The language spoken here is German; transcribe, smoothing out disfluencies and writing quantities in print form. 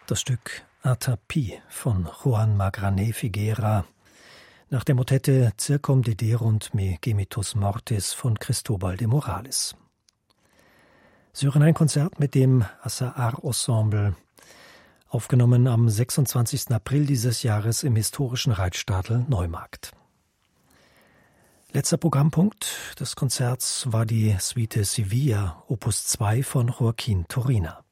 Das Stück Atapi von Juan Magrané Figuera nach der Motette Circum dederunt me gemitus mortis von Cristobal de Morales. Sie hören ein Konzert mit dem Assahar Ensemble, aufgenommen am 26. April dieses Jahres im historischen Reitstadel Neumarkt. Letzter Programmpunkt des Konzerts war die Suite Sevilla, Opus 2 von Joaquín Turina.